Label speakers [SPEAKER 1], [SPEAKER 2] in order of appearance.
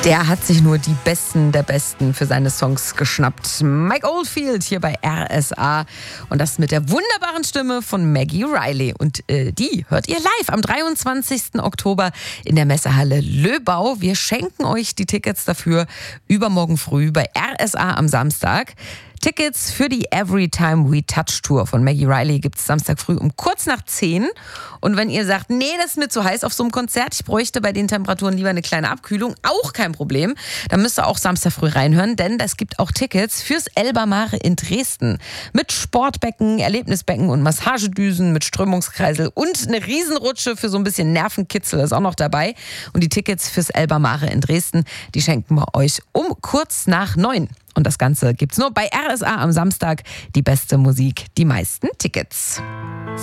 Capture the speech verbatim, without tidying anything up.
[SPEAKER 1] Der hat sich nur die Besten der Besten für seine Songs geschnappt. Mike Oldfield hier bei R S A und das mit der wunderbaren Stimme von Maggie Riley. Und äh, die hört ihr live am dreiundzwanzigsten Oktober in der Messehalle Löbau. Wir schenken euch die Tickets dafür übermorgen früh bei R S A am Samstag. Tickets für die Every Time We Touch Tour von Maggie Riley gibt es Samstag früh um kurz nach zehn. Und wenn ihr sagt, nee, das ist mir zu heiß auf so einem Konzert, ich bräuchte bei den Temperaturen lieber eine kleine Abkühlung, auch kein Problem. Dann müsst ihr auch Samstag früh reinhören, denn es gibt auch Tickets fürs Elba Mare in Dresden. Mit Sportbecken, Erlebnisbecken und Massagedüsen, mit Strömungskreisel und eine Riesenrutsche für so ein bisschen Nervenkitzel ist auch noch dabei. Und die Tickets fürs Elba Mare in Dresden, die schenken wir euch um kurz nach neun. Und das Ganze gibt's nur bei R S A am Samstag. Die beste Musik, die meisten Tickets.